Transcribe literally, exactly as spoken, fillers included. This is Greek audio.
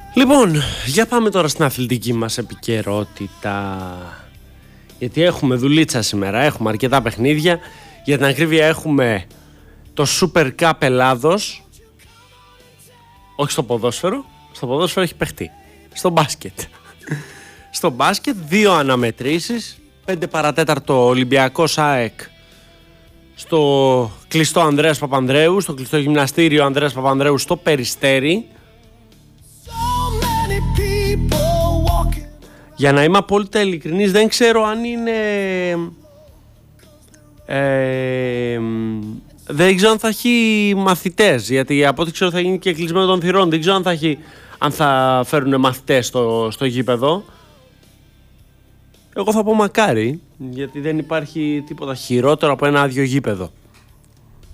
Λοιπόν, για πάμε τώρα στην αθλητική μας επικαιρότητα. Γιατί έχουμε δουλίτσα σήμερα, έχουμε αρκετά παιχνίδια. Για την ακρίβεια έχουμε το Super Cup Ελλάδος. Όχι στο ποδόσφαιρο, στο ποδόσφαιρο έχει παιχτεί. Στο μπάσκετ. Στο μπάσκετ δύο αναμετρήσεις. πέντε παρατέταρτο Ολυμπιακός ΑΕΚ στο κλειστό Ανδρέας Παπανδρέου, στο κλειστό γυμναστήριο Ανδρέας Παπανδρέου στο Περιστέρι. Για να είμαι απόλυτα ειλικρινής, δεν ξέρω αν είναι... Ε, δεν ξέρω αν θα έχει μαθητές, γιατί από ό,τι ξέρω θα γίνει και κλεισμένο των θυρών. Δεν ξέρω αν θα, έχει, αν θα φέρουν μαθητές στο, στο γήπεδο. Εγώ θα πω μακάρι, γιατί δεν υπάρχει τίποτα χειρότερο από ένα άδειο γήπεδο.